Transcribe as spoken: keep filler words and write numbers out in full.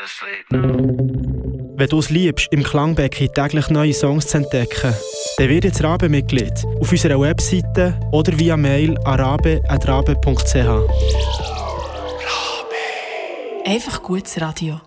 Wenn du es liebst, im Klangbecken täglich neue Songs zu entdecken, dann wird jetzt Rabe-Mitglied auf unserer Webseite oder via Mail an rabe at rabe punkt c h. Einfach gutes Radio.